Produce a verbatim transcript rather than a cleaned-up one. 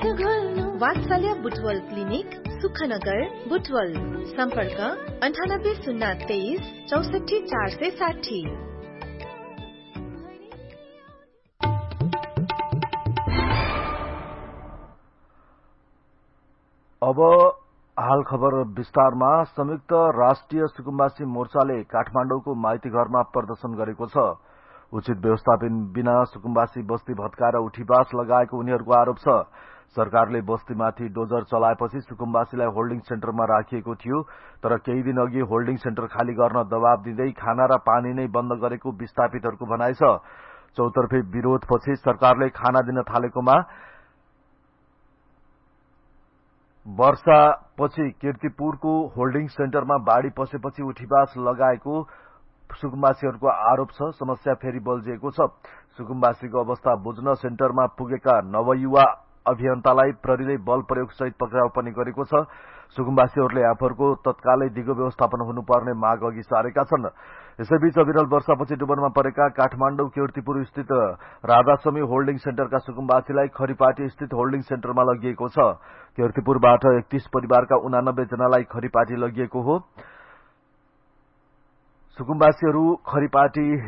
वात्सल्य बुटवल क्लिनिक सुखनगर बुटवल सम्पर्क अन्ठानब्बे शून्य तेइस चौसठी चार सय साठी। अब हाल खबर विस्तारमा। संयुक्त राष्ट्रिय सुकुम्बासी मोर्चाले काठमाडौँको माइती घरमा प्रदर्शन गरेको छ। उचित व्यवस्थापन बिना सुकुम्बासी बस्ती भत्काएर उठीवास लगाएको उनीहरूको आरोप छ। सरकारले बस्तीमाथि डोजर चलाएपछि सुकुम्बासीलाई होल्डिङ सेन्टरमा राखिएको थियो, तर केही दिन अघि होल्डिङ सेन्टर खाली गर्न दबाव दिँदै खाना र पानी नै बन्द गरेको विस्थापितहरूको भनाइ छ। चौतर्फे विरोधपछि सरकारले खाना दिन थालेकोमा वर्षापछि कीर्तिपुरको होल्डिङ सेन्टरमा बाढ़ी पसेपछि उठीवास लगाएको सुकुम्बासीहरूको आरोप छ। समस्या फेरि बल्झिएको छ। सुकुम्बासीको अवस्था बुझ्न सेन्टरमा पुगेका नवयुवा अभियन्तालाई प्रहरीले बल प्रयोग सहित पक्राउ पनि गरेको छ। सुकुम्बासीहरूले आफूहरूको तत्कालै दिगो व्यवस्थापन हुनुपर्ने माग अघि सारेका छन्। यसैबीच अविरल वर्षापछि डुबनमा परेका काठमाडौँ कीर्तिपुर स्थित राधास्वामी होल्डिङ सेन्टरका सुकुम्बासीलाई खरिपाटी स्थित होल्डिङ सेन्टरमा लगिएको छ। कीर्तिपुरबाट एकतीस परिवारका उनानब्बे जनालाई खरिपाटी लगिएको हो। सुकुम्बासीहरू खरिपाटी